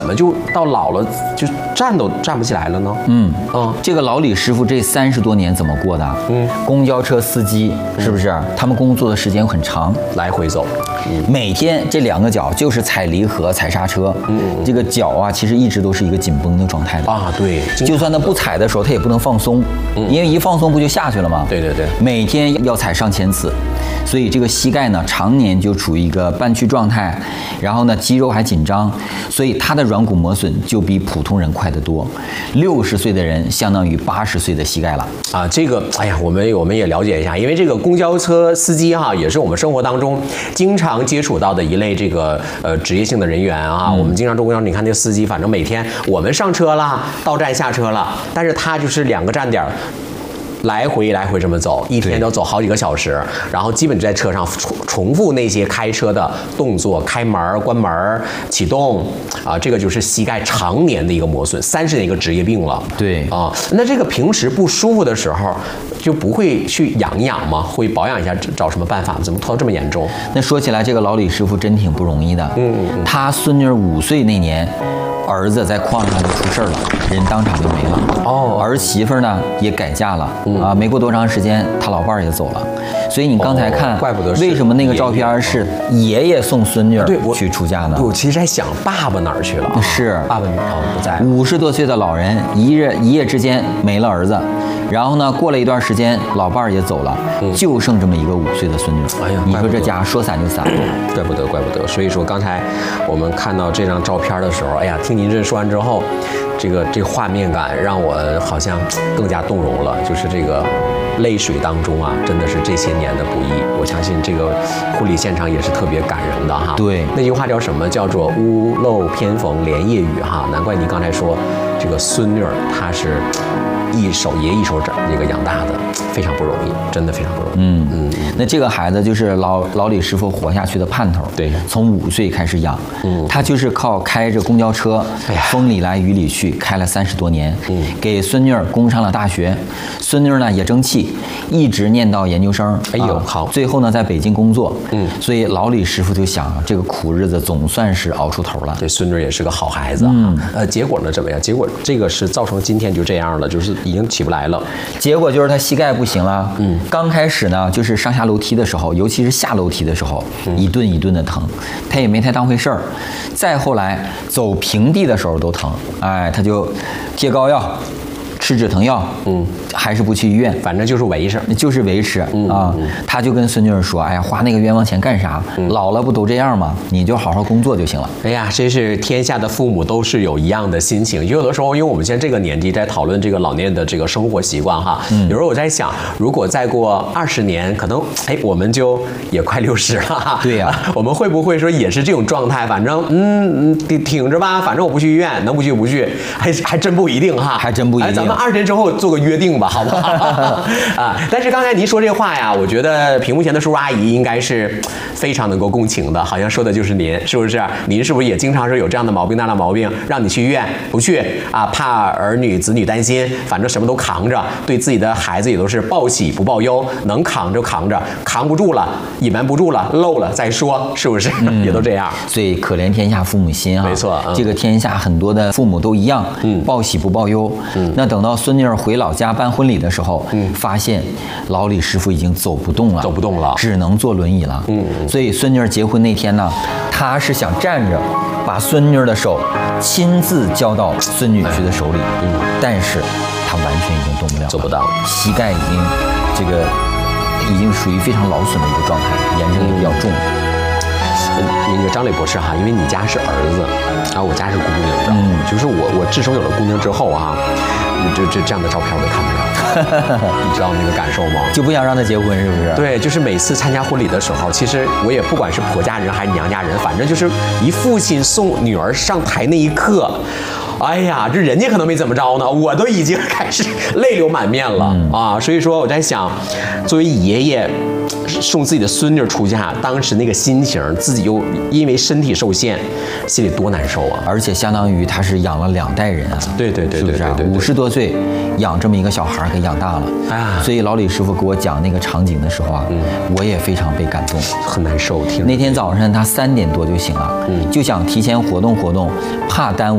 怎么就到老了就站都站不起来了呢？ 这个老李师傅这30多年怎么过的？公交车司机是不是？他们工作的时间很长， 来回走， 每天这2个脚就是踩离合、踩刹车，这个脚啊其实一直都是一个紧绷的状态的啊。对， 就算他不踩的时候，他也不能放松，因为一放松不就下去了吗？ 对对对， 每天要踩上千次，所以这个膝盖呢常年就处于一个半屈状态，然后呢肌肉还紧张，所以他的软骨磨损就比普通人快得多。60岁的人相当于80岁的膝盖了啊！这个，哎呀，我们也了解一下，因为这个公交车司机哈，也是我们生活当中经常接触到的一类这个职业性的人员啊。我们经常坐公交车，你看那个司机，反正每天我们上车了，到站下车了，但是他就是2个站点。来回这么走，一天都走好几个小时，然后基本就在车上重复那些开车的动作，开门、关门、启动啊，这个就是膝盖常年的一个磨损，30年一个职业病了。 对啊，那这个平时不舒服的时候就不会去养一养吗？会保养一下，找什么办法？怎么拖到这么严重？ 那说起来，这个老李师傅真挺不容易的。他孙女5岁那年，儿子在矿上就出事了，人当场就没了。儿媳妇呢也改嫁了。没过多长时间，他老伴儿也走了，所以你刚才看， 怪不得为什么那个照片是爷爷送孙女去出嫁呢？ 我其实在想，爸爸哪儿去了？ 是爸爸不在。 50多岁的老人，一夜之间没了儿子，然后呢，过了一段时间，老伴儿也走了，就剩这么一个5岁的孙女。 哎呀， 你说这家说散就散， 怪不得。所以说，刚才我们看到这张照片的时候，哎呀，听您这说完之后。这个画面感让我好像更加动容了，就是这个泪水当中啊，真的是这些年的不易。我相信这个婚礼现场也是特别感人的哈。 对， 那句话叫什么？叫做屋漏偏逢连夜雨哈。难怪你刚才说这个孙女儿她是一手这个养大的，非常不容易，真的非常不容易。 那这个孩子就是老李师傅活下去的盼头。 对， 从5岁开始养，他就是靠开着公交车，风里来雨里去，开了30多年，给孙女儿供上了大学，孙女儿呢也争气，一直念到研究生。 哎呦，好， 最后呢在北京工作。所以老李师傅就想，这个苦日子总算是熬出头了。 这孙女也是个好孩子啊。结果呢怎么样？结果这个是造成今天就这样了，就是已经起不来了。 结果就是他膝盖不行了。刚开始呢，就是上下楼梯的时候，尤其是下楼梯的时候，一顿一顿的疼，他也没太当回事儿。再后来走平地的时候都疼，他就贴膏药。吃止疼药，还是不去医院， 反正就是维持啊。他就跟孙女儿说：“哎呀，花那个冤枉钱干啥？老了不都这样吗？你就好好工作就行了。” 哎呀，真是天下的父母都是有一样的心情。有的时候，因为我们现在这个年纪在讨论这个老年的这个生活习惯哈，有时候我在想，如果再过20年，可能我们就也快60了。 对呀， 我们会不会说也是这种状态？反正挺着吧，反正我不去医院，能不去不去，还真不一定哈， 还真不一定。 咱们20年之后做个约定吧，好不好？啊！但是刚才您说这话呀，我觉得屏幕前的叔叔阿姨应该是非常能够共情的，好像说的就是您，是不是？您是不是也经常是有这样的毛病那样的毛病，让你去医院不去啊？怕儿女子女担心，反正什么都扛着，对自己的孩子也都是报喜不报忧，能扛就扛着，扛不住了，隐瞒不住了，漏了再说，是不是？也都这样。 所以可怜天下父母心啊！ 没错， 这个天下很多的父母都一样，报喜不报忧。那等到孙女儿回老家办婚礼的时候，发现老李师傅已经走不动了，只能坐轮椅了。所以孙女儿结婚那天呢，他是想站着，把孙女儿的手亲自交到孙女婿的手里。但是他完全已经动不了了， 做不到， 膝盖已经属于非常劳损的一个状态，炎症也比较重。 那个张磊博士哈，因为你家是儿子，然后我家是姑娘，就是我自从有了姑娘之后哈，这样的照片我都看不了，你知道那个感受吗？ 就不想让她结婚是不是？ 对，就是每次参加婚礼的时候，其实我也不管是婆家人还是娘家人，反正就是一父亲送女儿上台那一刻。哎呀，这人家可能没怎么着呢，我都已经开始泪流满面了啊！所以说我在想，作为爷爷送自己的孙女出嫁，当时那个心情，自己又因为身体受限，心里多难受啊！ 而且相当于他是养了2代人啊， 对， 是不是？50多岁养这么一个小孩给养大了啊！所以老李师傅给我讲那个场景的时候啊，我也非常被感动， 很难受。 那天早上他3点多就醒了，就想提前活动，怕耽误